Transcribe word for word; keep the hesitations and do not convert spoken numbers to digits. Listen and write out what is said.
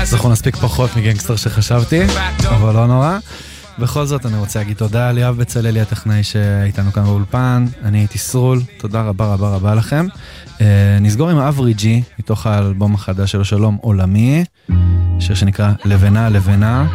זכו נספיק פחות מגנגסטר שחשבתי, אבל לא נורא. בכל זאת אני רוצה להגיד תודה ליאב בצללי הטכנאי שהייתנו כאן באולפן, אני הייתי סרול, תודה רבה רבה רבה לכם. נסגור עם אבריג'י מתוך האלבום החדש שלו שלום עולמי, שיר שנקרא לבנה לבנה.